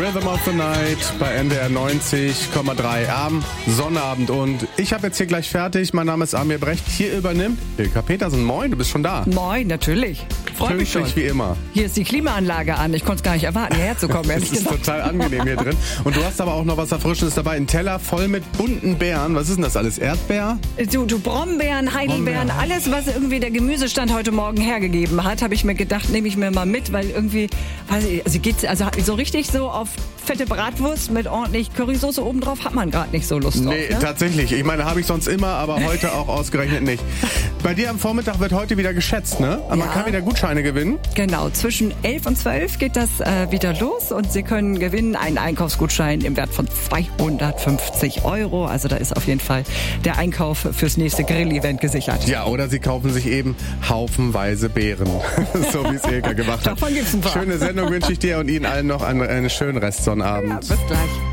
Rhythm of the Night bei NDR 90,3 am Sonnabend. Und ich habe jetzt hier gleich fertig. Mein Name ist Amir Brecht. Hier übernimmt Ilka Petersen. Moin, du bist schon da. Moin, natürlich. Freue mich schon. Wie immer. Hier ist die Klimaanlage an. Ich konnte es gar nicht erwarten, hierher zu kommen. Es ist total angenehm hier drin. Und du hast aber auch noch was Erfrischendes dabei. Ein Teller voll mit bunten Beeren. Was ist denn das alles? Erdbeer? Du Brombeeren, Heidelbeeren, alles, was irgendwie der Gemüsestand heute Morgen hergegeben hat, habe ich mir gedacht, nehme ich mir mal mit, weil irgendwie, weiß ich, also so richtig so auf fette Bratwurst mit ordentlich Currysoße obendrauf hat man gerade nicht so Lust drauf. Nee, ne? Tatsächlich. Ich meine, habe ich sonst immer, aber heute auch ausgerechnet nicht. Bei dir am Vormittag wird heute wieder geschätzt, ne? Aber man kann wieder Gutscheine gewinnen. Genau, zwischen 11 und 12 geht das wieder los und Sie können gewinnen einen Einkaufsgutschein im Wert von 250 €. Also da ist auf jeden Fall der Einkauf fürs nächste Grill-Event gesichert. Ja, oder Sie kaufen sich eben haufenweise Beeren. So wie es Ilka gemacht hat. Davon gibt's ein paar. Schöne Sendung wünsche ich dir und Ihnen allen noch einen schönen Restsonnabend. Ja, bis gleich.